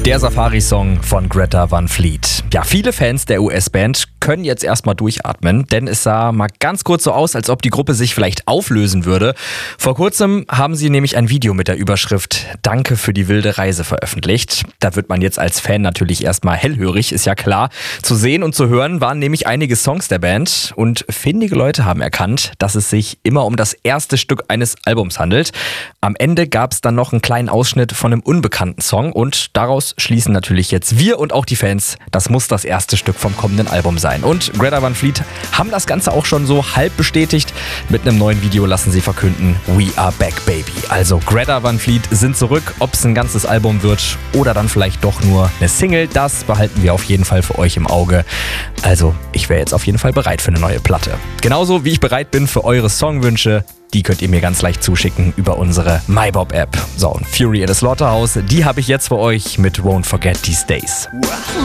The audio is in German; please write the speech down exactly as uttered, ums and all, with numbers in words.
Der Safari-Song von Greta Van Fleet. Ja, viele Fans der U S-Band können jetzt erstmal durchatmen, denn es sah mal ganz kurz so aus, als ob die Gruppe sich vielleicht auflösen würde. Vor kurzem haben sie nämlich ein Video mit der Überschrift "Danke für die wilde Reise" veröffentlicht. Da wird man jetzt als Fan natürlich erstmal hellhörig, ist ja klar. Zu sehen und zu hören waren nämlich einige Songs der Band und findige Leute haben erkannt, dass es sich immer um das erste Stück eines Albums handelt. Am Ende gab es dann noch einen kleinen Ausschnitt von einem unbekannten Song und daraus schließen natürlich jetzt wir und auch die Fans, das muss das erste Stück vom kommenden Album sein. Und Greta Van Fleet haben das Ganze auch schon so halb bestätigt. Mit einem neuen Video lassen sie verkünden, "We are back, baby". Also Greta Van Fleet sind zurück. Ob es ein ganzes Album wird oder dann vielleicht doch nur eine Single, das behalten wir auf jeden Fall für euch im Auge. Also ich wäre jetzt auf jeden Fall bereit für eine neue Platte. Genauso wie ich bereit bin für eure Songwünsche. Die könnt ihr mir ganz leicht zuschicken über unsere MyBob-App. So, und Fury at the Slaughterhouse, die habe ich jetzt für euch mit Won't Forget These Days.